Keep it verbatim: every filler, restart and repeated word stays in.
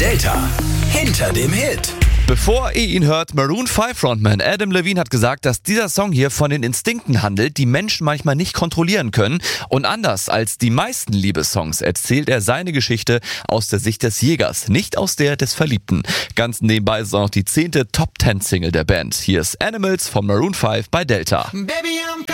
Delta hinter dem Hit. Bevor ihr ihn hört, Maroon fünf Frontman Adam Levine hat gesagt, dass dieser Song hier von den Instinkten handelt, die Menschen manchmal nicht kontrollieren können. Und anders als die meisten Liebessongs erzählt er seine Geschichte aus der Sicht des Jägers, nicht aus der des Verliebten. Ganz nebenbei ist es auch noch die zehnte Top Ten Single der Band. Hier ist Animals von Maroon fünf bei Delta. Baby, I'm